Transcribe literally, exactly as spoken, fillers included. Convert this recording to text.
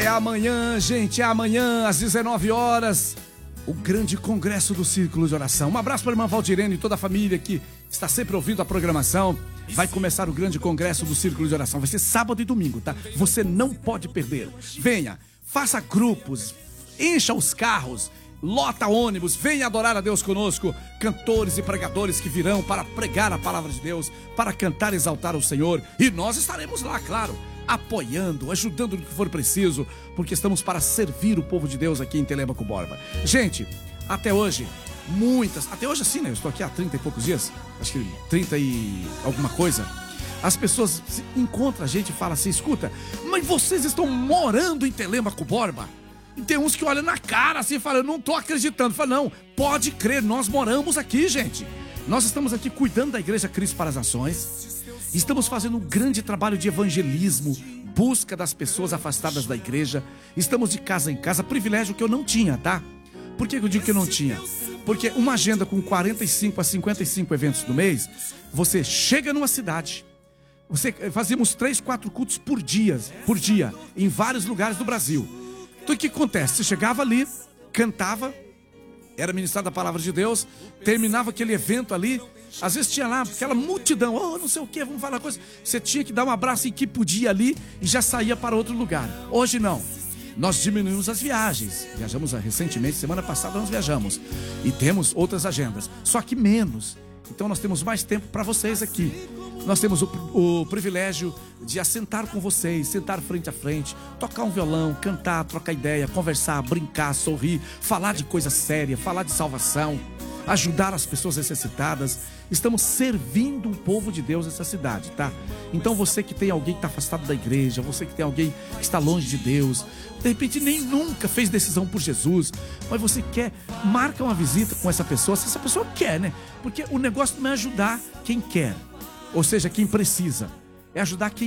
amanhã, gente, é amanhã às dezenove horas, o grande congresso do Círculo de Oração. Um abraço para a irmã Valdirene e toda a família que está sempre ouvindo a programação. Vai começar o grande congresso do Círculo de Oração. Vai ser sábado e domingo, tá? Você não pode perder. Venha, faça grupos, encha os carros, lota ônibus, venha adorar a Deus conosco. Cantores e pregadores que virão para pregar a palavra de Deus, para cantar e exaltar o Senhor. E nós estaremos lá, claro, apoiando, ajudando no que for preciso, porque estamos para servir o povo de Deus aqui em Telêmaco Borba. Gente, até hoje, muitas, até hoje assim, né? Eu estou aqui há trinta e poucos dias, acho que trinta e alguma coisa. As pessoas encontram a gente e falam assim: escuta, mas vocês estão morando em Telêmaco Borba? E tem uns que olham na cara assim e falam: eu não estou acreditando. Fala, não, pode crer, nós moramos aqui, gente. Nós estamos aqui cuidando da Igreja Cristo para as Nações. Estamos fazendo um grande trabalho de evangelismo, busca das pessoas afastadas da igreja. Estamos de casa em casa, privilégio que eu não tinha, tá? Por que eu digo que eu não tinha? Porque uma agenda com quarenta e cinco a cinquenta e cinco eventos no mês, você chega numa cidade, você fazíamos três, quatro cultos por dia, por dia, em vários lugares do Brasil. Então o que acontece? Você chegava ali, cantava, era ministrada a palavra de Deus, terminava aquele evento ali, às vezes tinha lá aquela multidão, oh, não sei o que, vamos falar coisa. Você tinha que dar um abraço em que podia ali e já saía para outro lugar. Hoje não. Nós diminuímos as viagens. Viajamos recentemente, semana passada nós viajamos. E temos outras agendas, só que menos. Então nós temos mais tempo para vocês aqui. Nós temos o, o privilégio de assentar com vocês, sentar frente a frente, tocar um violão, cantar, trocar ideia, conversar, brincar, sorrir, falar de coisa séria, falar de salvação, ajudar as pessoas necessitadas. Estamos servindo o povo de Deus nessa cidade, tá? Então você que tem alguém que está afastado da igreja, você que tem alguém que está longe de Deus, de repente nem nunca fez decisão por Jesus, mas você quer, marca uma visita com essa pessoa, se essa pessoa quer, né? Porque o negócio não é ajudar quem quer, ou seja, quem precisa, é ajudar quem